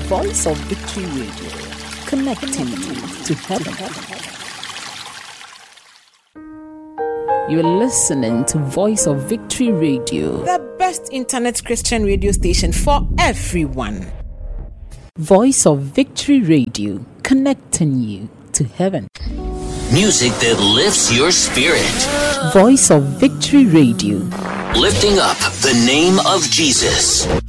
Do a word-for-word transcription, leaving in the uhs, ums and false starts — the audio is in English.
Voice of Victory Radio, connecting you to heaven. You're listening to Voice of Victory Radio, the best internet Christian radio station for everyone. Voice of Victory Radio, connecting you to heaven. Music that lifts your spirit. Voice of Victory Radio, lifting up the name of Jesus.